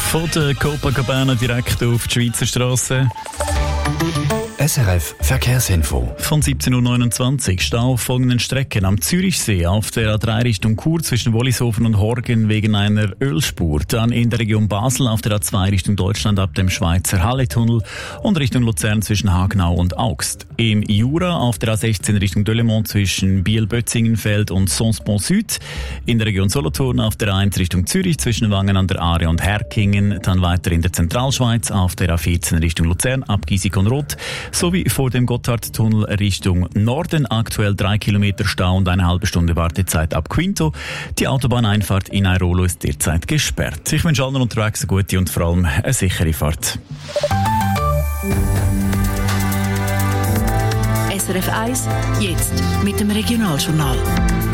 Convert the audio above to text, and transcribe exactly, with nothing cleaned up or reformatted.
Von der Copacabana direkt auf die Schweizer Strasse. S R F Verkehrsinfo. Von siebzehn Uhr neunundzwanzig Stau auf folgenden Strecken: am Zürichsee auf der A drei Richtung Chur zwischen Wollishofen und Horgen wegen einer Ölspur. Dann in der Region Basel auf der A zwei Richtung Deutschland ab dem Schweizer Halletunnel und Richtung Luzern zwischen Hagenau und Augst. Im Jura auf der A sechzehn Richtung Delemont zwischen Biel-Bötzingenfeld und Sonsbon Süd. In der Region Solothurn auf der A eins Richtung Zürich zwischen Wangen an der Aare und Herkingen. Dann weiter in der Zentralschweiz auf der A vierzehn Richtung Luzern ab Giesig und Roth. Sowie vor dem Gotthardtunnel Richtung Norden aktuell drei Kilometer Stau und eine halbe Stunde Wartezeit ab Quinto. Die Autobahneinfahrt in Airolo ist derzeit gesperrt. Ich wünsche allen unterwegs eine gute und vor allem eine sichere Fahrt. S R F eins, jetzt mit dem Regionaljournal.